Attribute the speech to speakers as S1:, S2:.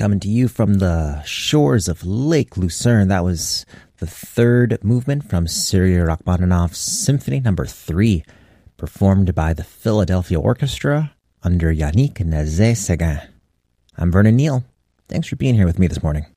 S1: coming to you from the shores of Lake Lucerne. That was the third movement from Sergei Rachmaninoff's Symphony No. 3, performed by the Philadelphia Orchestra under Yannick Nézet-Séguin. I'm Vernon Neal. Thanks for being here with me this morning.